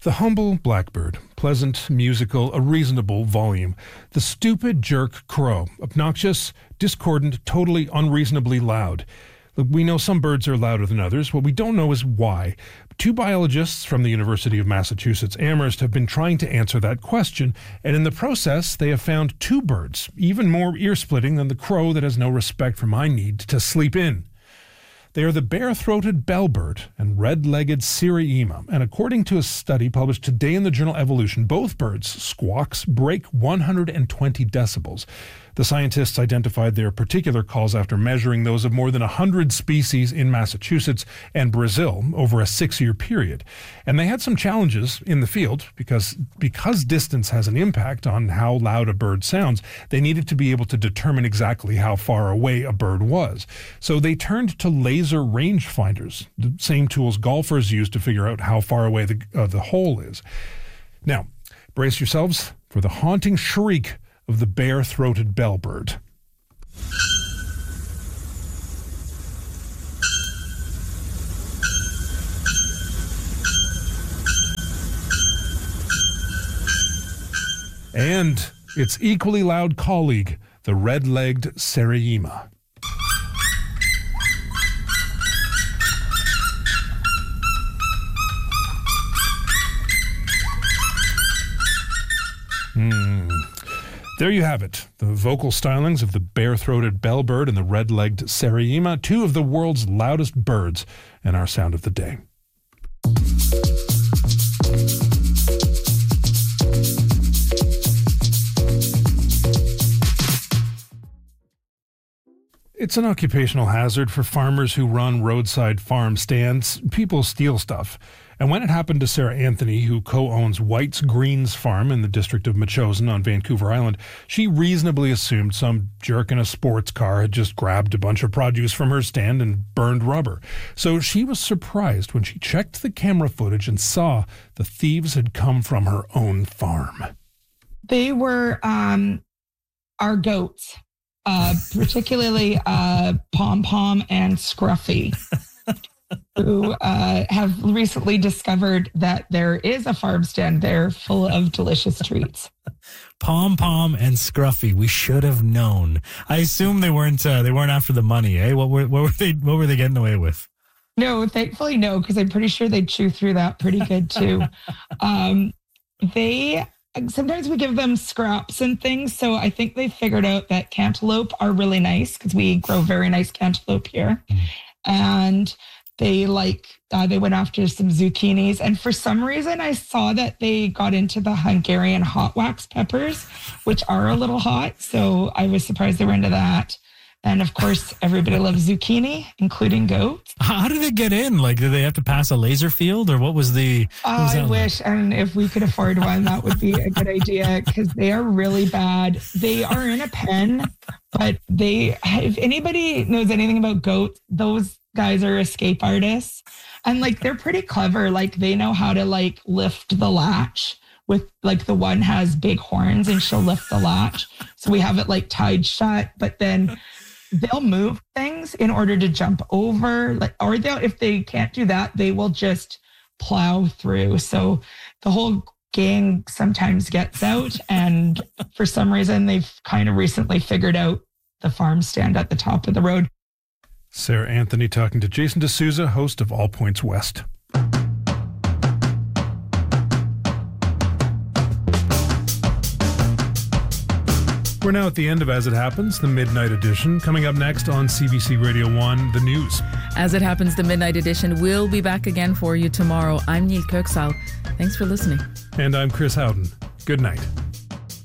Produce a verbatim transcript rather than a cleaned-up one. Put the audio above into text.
The humble blackbird, pleasant, musical, a reasonable volume. The stupid jerk crow, obnoxious, discordant, totally unreasonably loud. Look, we know some birds are louder than others. What we don't know is why. Two biologists from the University of Massachusetts Amherst have been trying to answer that question, and in the process, they have found two birds, even more ear-splitting than the crow that has no respect for my need to sleep in. They are the bare-throated bellbird and red-legged siriema, and according to a study published today in the journal Evolution, both birds' squawks break one hundred twenty decibels. The scientists identified their particular calls after measuring those of more than one hundred species in Massachusetts and Brazil over a six-year period. And they had some challenges in the field because, because distance has an impact on how loud a bird sounds. They needed to be able to determine exactly how far away a bird was. So they turned to laser rangefinders, the same tools golfers use to figure out how far away the, uh, the hole is. Now, brace yourselves for the haunting shriek of the bare-throated bellbird. And its equally loud colleague, the red-legged siriema. Hmm. There you have it, the vocal stylings of the bare-throated bellbird and the red-legged siriema, two of the world's loudest birds, and our sound of the day. It's an occupational hazard for farmers who run roadside farm stands. People steal stuff. And when it happened to Sarah Anthony, who co-owns White's Greens Farm in the district of Metchosin on Vancouver Island, she reasonably assumed some jerk in a sports car had just grabbed a bunch of produce from her stand and burned rubber. So she was surprised when she checked the camera footage and saw the thieves had come from her own farm. They were um, our goats, uh, particularly uh, Pom Pom and Scruffy. who uh, have recently discovered that there is a farm stand there full of delicious treats. Pom Pom and Scruffy, we should have known. I assume they weren't uh, they weren't after the money, eh? What were what were they what were they getting away with? No, thankfully no, because I'm pretty sure they'd chew through that pretty good too. um, they sometimes we give them scraps and things, so I think they figured out that cantaloupe are really nice because we grow very nice cantaloupe here, mm. and They like, uh, they went after some zucchinis. And for some reason, I saw that they got into the Hungarian hot wax peppers, which are a little hot. So I was surprised they were into that. And of course, everybody loves zucchini, including goats. How did they get in? Like, did they have to pass a laser field, or what was the... What was I wish, like? And if we could afford one, that would be a good idea, because they are really bad. They are in a pen, but they, if anybody knows anything about goats, those guys are escape artists, and like they're pretty clever. Like they know how to like lift the latch with, like, the one has big horns and she'll lift the latch, so we have it like tied shut, but then they'll move things in order to jump over, like, or they'll, if they can't do that, they will just plow through. So the whole gang sometimes gets out, and for some reason they've kind of recently figured out the farm stand at the top of the road. Sarah Anthony talking to Jason D'Souza, host of All Points West. We're now at the end of As It Happens, the Midnight Edition. Coming up next on C B C Radio one, the news. As It Happens, the Midnight Edition will be back again for you tomorrow. I'm Neil Kirksall. Thanks for listening. And I'm Chris Howden. Good night.